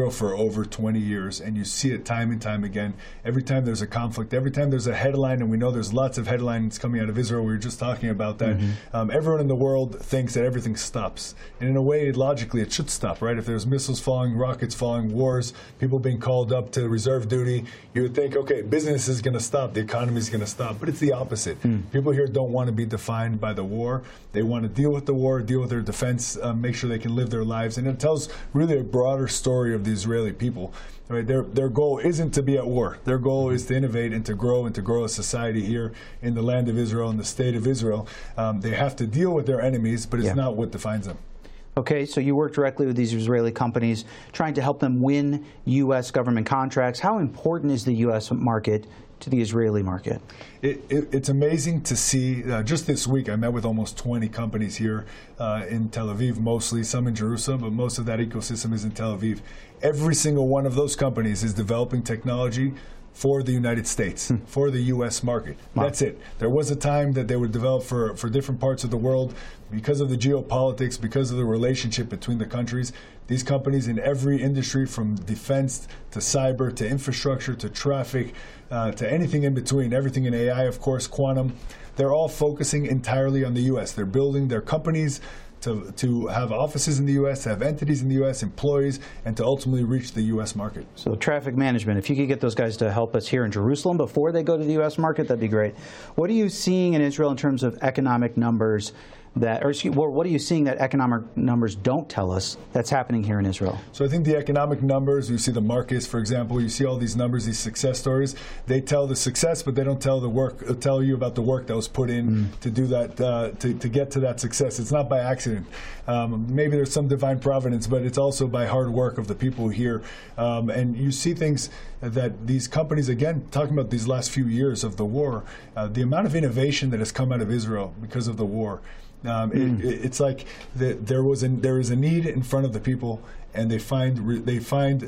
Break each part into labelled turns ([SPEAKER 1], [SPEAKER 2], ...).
[SPEAKER 1] for over 20 years, and you see it time and time again. Every time there's a conflict, every time there's a headline, and we know there's lots of headlines coming out of Israel. We were just talking about that. Everyone in the world thinks that everything stops. And in a way, logically, it should stop, right? If there's missiles falling, rockets falling, wars, people being called up to reserve duty, you would think, okay, business is going to stop, the economy is going to stop. But it's the opposite. People here don't want to be defined by the war. They want to deal with the war, deal with their defense, make sure they can live their lives. And it tells really a broader story of the Israeli people. Right? Their goal isn't to be at war. Their goal is to innovate and to grow a society here in the land of Israel, in the state of Israel. They have to deal with their enemies, but it's not what defines them.
[SPEAKER 2] Okay, so you work directly with these Israeli companies, trying to help them win U.S. government contracts. How important is the U.S. market to the Israeli market?
[SPEAKER 1] It's amazing to see. Just this week, I met with almost 20 companies here in Tel Aviv, mostly, some in Jerusalem, but most of that ecosystem is in Tel Aviv. Every single one of those companies is developing technology for the United States, for the U.S. market. Wow. That's it. There was a time that they would develop for different parts of the world. Because of the geopolitics, because of the relationship between the countries, these companies in every industry, from defense to cyber to infrastructure to traffic to anything in between, everything in AI, of course, quantum, they're all focusing entirely on the U.S. They're building their companies to have offices in the U.S., to have entities in the U.S., employees, and to ultimately reach the U.S. market.
[SPEAKER 2] So traffic management, if you could get those guys to help us here in Jerusalem before they go to the U.S. market, that'd be great. What are you seeing in Israel in terms of economic numbers what are you seeing that economic numbers don't tell us that's happening here in Israel?
[SPEAKER 1] So I think the economic numbers, you see the markets, for example, you see all these numbers, these success stories, they tell the success, but they don't tell the work, tell you about the work that was put in to do that, to get to that success. It's not by accident. Maybe there's some divine providence, but it's also by hard work of the people here. And you see things that these companies, again, talking about these last few years of the war, the amount of innovation that has come out of Israel because of the war. It's like there is a need in front of the people, and they find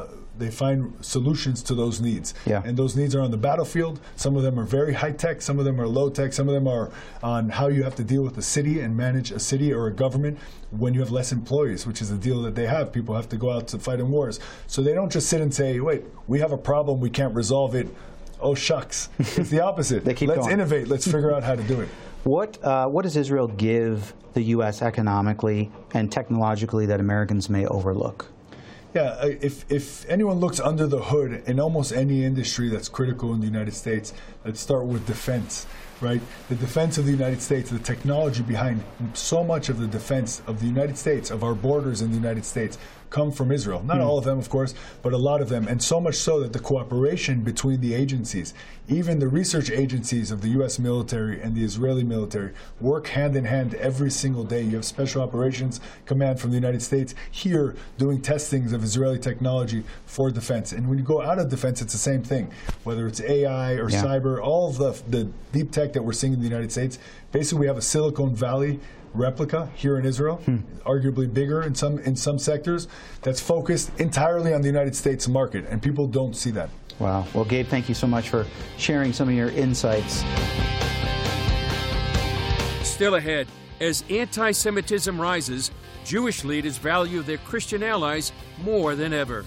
[SPEAKER 1] solutions to those needs. Yeah. And those needs are on the battlefield. Some of them are very high tech. Some of them are low tech. Some of them are on how you have to deal with a city and manage a city or a government when you have less employees, which is the deal that they have. People have to go out to fight in wars. So they don't just sit and say, wait, we have a problem, we can't resolve it. Oh, shucks. It's the opposite.
[SPEAKER 2] Let's
[SPEAKER 1] going. Innovate. Let's figure out how to do it.
[SPEAKER 2] What does Israel give the U.S. economically and technologically that Americans may overlook?
[SPEAKER 1] Yeah, if anyone looks under the hood in almost any industry that's critical in the United States, let's start with defense, right? The defense of the United States, the technology behind so much of the defense of the United States, of our borders in the United States, come from Israel. Not all of them, of course, but a lot of them. And so much so that the cooperation between the agencies, even the research agencies of the U.S. military and the Israeli military, work hand in hand every single day. You have Special Operations Command from the United States here doing testings of Israeli technology for defense. And when you go out of defense, it's the same thing. Whether it's AI or cyber, all of the deep tech that we're seeing in the United States, basically we have a Silicon Valley replica here in Israel, arguably bigger in some sectors, that's focused entirely on the United States market, and people don't see that.
[SPEAKER 2] Wow. Well, Gabe, thank you so much for sharing some of your insights.
[SPEAKER 3] Still ahead, as anti-Semitism rises, Jewish leaders value their Christian allies more than ever.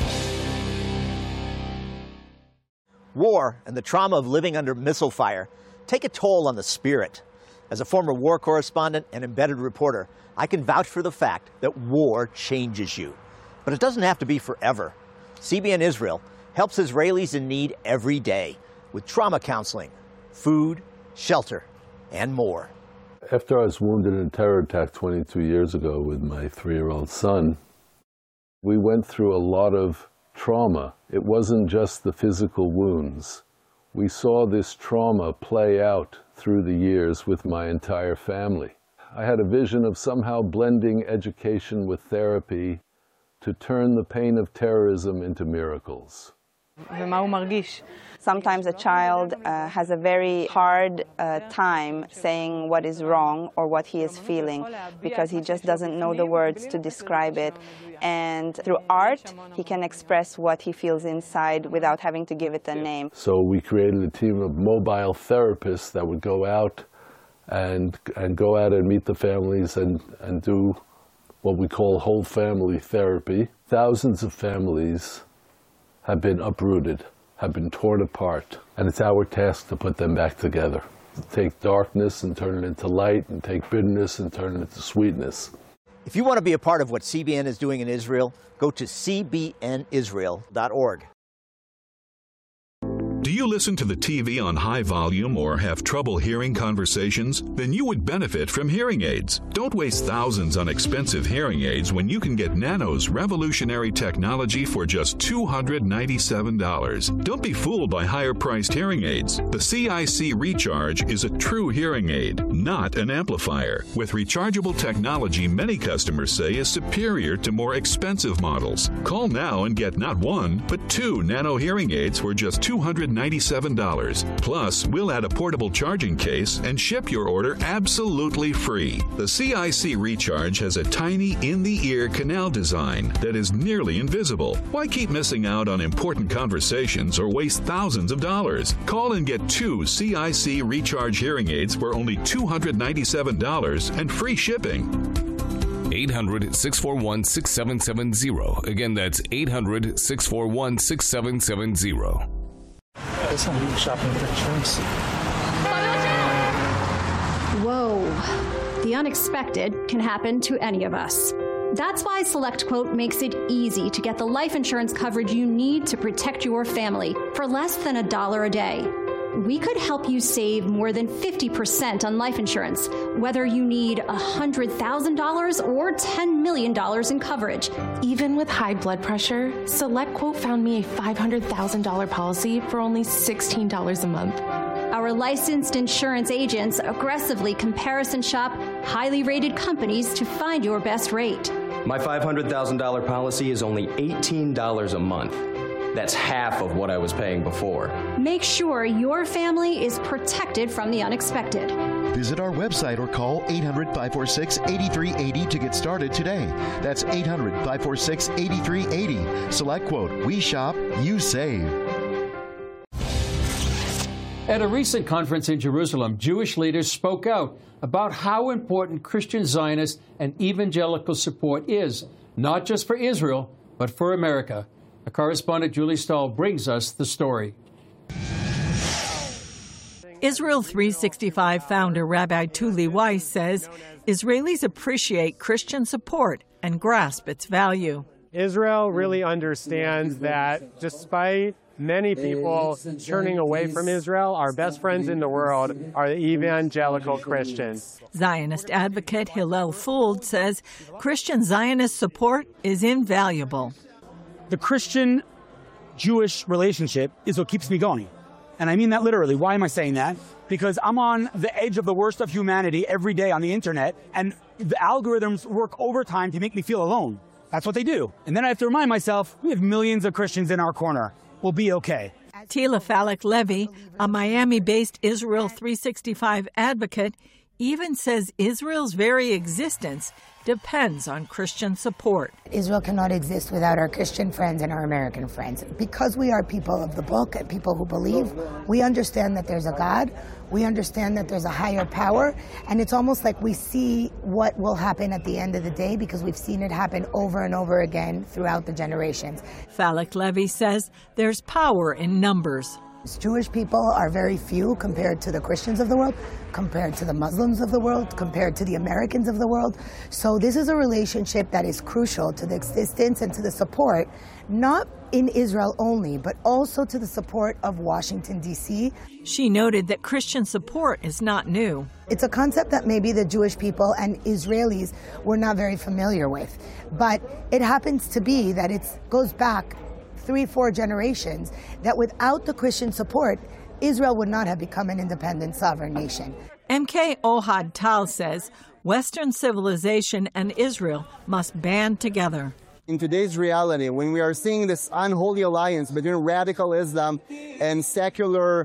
[SPEAKER 4] War and the trauma of living under missile fire take a toll on the spirit. As a former war correspondent and embedded reporter, I can vouch for the fact that war changes you. But it doesn't have to be forever. CBN Israel helps Israelis in need every day with trauma counseling, food, shelter, and more.
[SPEAKER 5] After I was wounded in a terror attack 22 years ago with my 3-year-old son, we went through a lot of trauma. It wasn't just the physical wounds. We saw this trauma play out through the years with my entire family. I had a vision of somehow blending education with therapy to turn the pain of terrorism into miracles.
[SPEAKER 6] Sometimes a child has a very hard time saying what is wrong or what he is feeling because he just doesn't know the words to describe it. And through art, he can express what he feels inside without having to give it a name.
[SPEAKER 5] So we created a team of mobile therapists that would go out and go out and meet the families and do what we call whole family therapy. Thousands of families have been uprooted, have been torn apart, and it's our task to put them back together. To take darkness and turn it into light, and take bitterness and turn it into sweetness.
[SPEAKER 4] If you want to be a part of what CBN is doing in Israel, go to cbnisrael.org.
[SPEAKER 7] Do you listen to the TV on high volume or have trouble hearing conversations? Then you would benefit from hearing aids. Don't waste thousands on expensive hearing aids when you can get Nano's revolutionary technology for just $297. Don't be fooled by higher-priced hearing aids. The CIC Recharge is a true hearing aid, not an amplifier. With rechargeable technology many customers say is superior to more expensive models. Call now and get not one, but 2 Nano hearing aids for just $297. Plus, we'll add a portable charging case and ship your order absolutely free. The CIC Recharge has a tiny in-the-ear canal design that is nearly invisible. Why keep missing out on important conversations or waste thousands of dollars? Call and get 2 CIC Recharge hearing aids for only $297 and free shipping.
[SPEAKER 8] 800-641-6770. Again, that's 800-641-6770.
[SPEAKER 9] Shopping for insurance.
[SPEAKER 10] Whoa. The unexpected can happen to any of us. That's why SelectQuote makes it easy to get the life insurance coverage you need to protect your family for less than $1 a day. We could help you save more than 50% on life insurance, whether you need $100,000 or $10 million in coverage.
[SPEAKER 11] Even with high blood pressure, SelectQuote found me a $500,000 policy for only $16 a month.
[SPEAKER 10] Our licensed insurance agents aggressively comparison shop highly rated companies to find your best rate.
[SPEAKER 12] My $500,000 policy is only $18 a month. That's half of what I was paying before.
[SPEAKER 10] Make sure your family is protected from the unexpected.
[SPEAKER 13] Visit our website or call 800-546-8380 to get started today. That's 800-546-8380. SelectQuote. We shop, you save.
[SPEAKER 3] At a recent conference in Jerusalem, Jewish leaders spoke out about how important Christian Zionist and evangelical support is, not just for Israel, but for America. Our correspondent Julie Stahl brings us the story.
[SPEAKER 14] Israel 365 founder Rabbi Tuli Weiss says Israelis appreciate Christian support and grasp its value.
[SPEAKER 15] Israel really understands that despite many people turning away from Israel, our best friends in the world are the evangelical Christians.
[SPEAKER 14] Zionist advocate Hillel Fuld says Christian Zionist support is invaluable.
[SPEAKER 16] The Christian-Jewish relationship is what keeps me going. And I mean that literally. Why am I saying that? Because I'm on the edge of the worst of humanity every day on the internet, and the algorithms work overtime to make me feel alone. That's what they do. And then I have to remind myself, we have millions of Christians in our corner. We'll be okay.
[SPEAKER 14] Tila Falek Levy, a Miami-based Israel 365 advocate, even says Israel's very existence depends on Christian support.
[SPEAKER 17] Israel cannot exist without our Christian friends and our American friends. Because we are people of the book and people who believe, we understand that there's a God, we understand that there's a higher power, and it's almost like we see what will happen at the end of the day because we've seen it happen over and over again throughout the generations.
[SPEAKER 14] Falek Levy says there's power in numbers.
[SPEAKER 17] Jewish people are very few compared to the Christians of the world, compared to the Muslims of the world, compared to the Americans of the world. So this is a relationship that is crucial to the existence and to the support, not in Israel only, but also to the support of Washington, D.C.
[SPEAKER 14] She noted that Christian support is not new.
[SPEAKER 17] It's a concept that maybe the Jewish people and Israelis were not very familiar with, but it happens to be that it goes back 3-4 generations, that without the Christian support, Israel would not have become an independent sovereign nation.
[SPEAKER 14] MK Ohad Tal says Western civilization and Israel must band together.
[SPEAKER 18] In today's reality, when we are seeing this unholy alliance between radical Islam and secular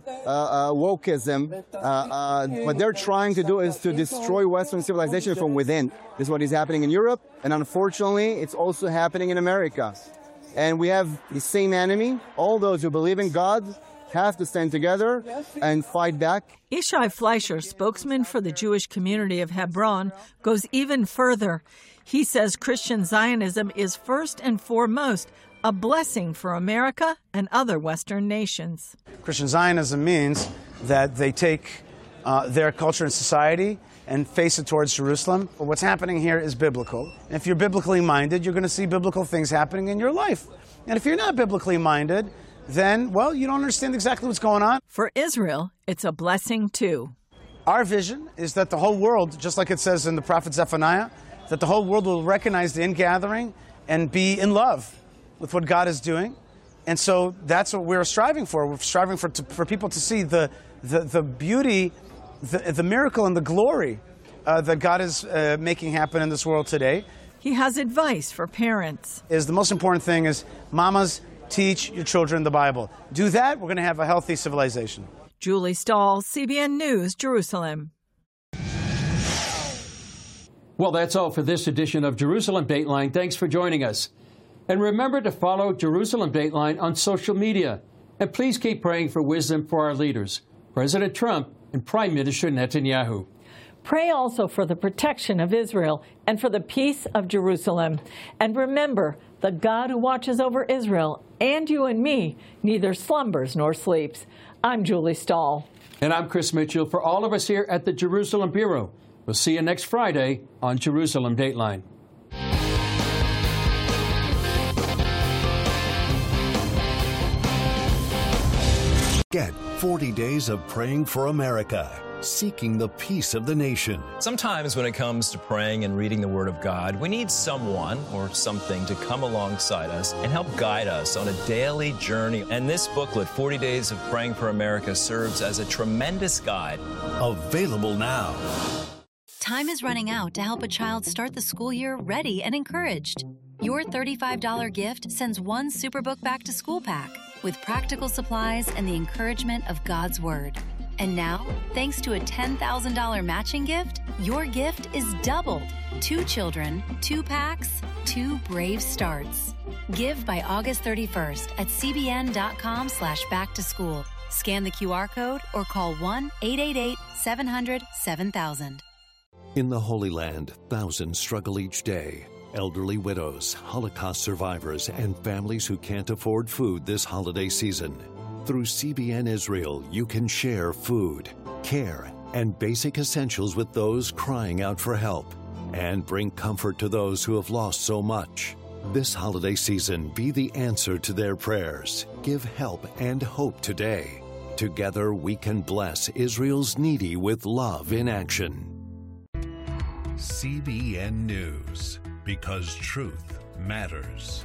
[SPEAKER 18] wokeism, what they're trying to do is to destroy Western civilization from within. This is what is happening in Europe, and unfortunately, it's also happening in America. And we have the same enemy, all those who believe in God, have to stand together and fight back.
[SPEAKER 14] Ishai Fleischer, spokesman for the Jewish community of Hebron, goes even further. He says Christian Zionism is first and foremost a blessing for America and other Western nations.
[SPEAKER 16] Christian Zionism means that they take their culture and society and face it towards Jerusalem. But what's happening here is biblical. And if you're biblically minded, you're going to see biblical things happening in your life. And if you're not biblically minded, then, well, you don't understand exactly what's going on.
[SPEAKER 14] For Israel, it's a blessing too.
[SPEAKER 16] Our vision is that the whole world, just like it says in the prophet Zephaniah, that the whole world will recognize the ingathering and be in love with what God is doing. And so that's what we're striving for. We're striving for people to see the beauty, the miracle and the glory that God is making happen in this world today.
[SPEAKER 14] He has advice for parents.
[SPEAKER 16] The most important thing is, mamas, teach your children the Bible. Do that, we're going to have a healthy civilization.
[SPEAKER 14] Julie Stahl, CBN News, Jerusalem.
[SPEAKER 3] Well, that's all for this edition of Jerusalem Dateline. Thanks for joining us. And remember to follow Jerusalem Dateline on social media. And please keep praying for wisdom for our leaders, President Trump and Prime Minister Netanyahu.
[SPEAKER 14] Pray also for the protection of Israel and for the peace of Jerusalem. And remember, the God who watches over Israel and you and me neither slumbers nor sleeps. I'm Julie Stahl.
[SPEAKER 3] And I'm Chris Mitchell. For all of us here at the Jerusalem Bureau, we'll see you next Friday on Jerusalem Dateline.
[SPEAKER 19] Get 40 days of praying for America, seeking the peace of the nation.
[SPEAKER 20] Sometimes when it comes to praying and reading the Word of God, we need someone or something to come alongside us and help guide us on a daily journey. And this booklet, 40 Days of Praying for America, serves as a tremendous guide.
[SPEAKER 19] Available now.
[SPEAKER 21] Time is running out to help a child start the school year ready and encouraged. Your $35 gift sends one Superbook Back to School pack with practical supplies and the encouragement of God's Word. And now, thanks to a $10,000 matching gift, your gift is doubled. 2 children, 2 packs, 2 brave starts. Give by August 31st at cbn.com/backtoschool. Scan the QR code or call 1-888-700-7000.
[SPEAKER 19] In the Holy Land, thousands struggle each day. Elderly widows, Holocaust survivors, and families who can't afford food this holiday season. Through CBN Israel, you can share food, care, and basic essentials with those crying out for help, and bring comfort to those who have lost so much. This holiday season, be the answer to their prayers. Give help and hope today. Together, we can bless Israel's needy with love in action.
[SPEAKER 22] CBN News, because truth matters.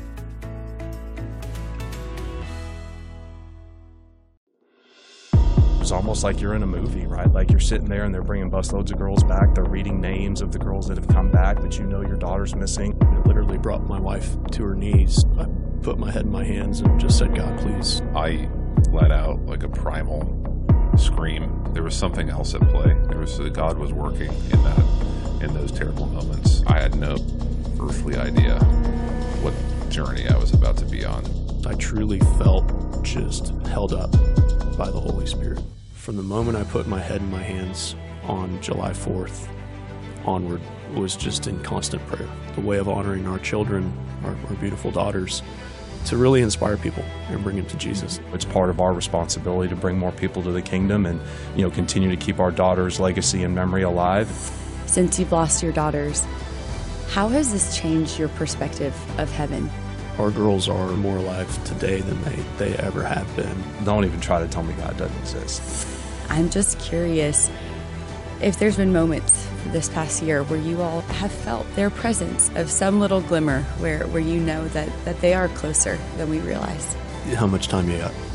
[SPEAKER 23] It's almost like you're in a movie, right? Like you're sitting there and they're bringing busloads of girls back. They're reading names of the girls that have come back that you know your daughter's missing.
[SPEAKER 24] It literally brought my wife to her knees. I put my head in my hands and just said, God, please.
[SPEAKER 25] I let out like a primal scream. There was something else at play. God was working in those terrible moments. I had no earthly idea what journey I was about to be on.
[SPEAKER 24] I truly felt just held up by the Holy Spirit. From the moment I put my head in my hands on July 4th onward, was just in constant prayer. The way of honoring our children, our beautiful daughters, to really inspire people and bring them to Jesus.
[SPEAKER 23] It's part of our responsibility to bring more people to the kingdom and, continue to keep our daughter's legacy and memory alive.
[SPEAKER 26] Since you've lost your daughters, how has this changed your perspective of heaven?
[SPEAKER 24] Our girls are more alive today than they ever have been.
[SPEAKER 23] Don't even try to tell me God doesn't exist.
[SPEAKER 26] I'm just curious if there's been moments this past year where you all have felt their presence of some little glimmer where you know that they are closer than we realize.
[SPEAKER 24] How much time you got?